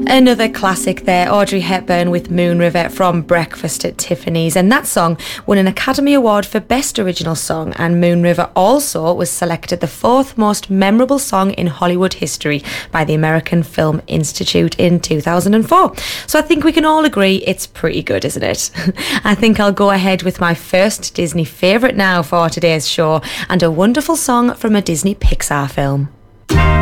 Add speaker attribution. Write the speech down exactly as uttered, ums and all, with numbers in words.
Speaker 1: Another classic there, Audrey Hepburn with Moon River from Breakfast at Tiffany's, and that song won an Academy Award for Best Original Song, and Moon River also was selected the fourth most memorable song in Hollywood history by the American Film Institute in two thousand four. So I think we can all agree it's pretty good, isn't it? I think I'll go ahead with my first Disney favourite now for today's show, and a wonderful song from a Disney Pixar film.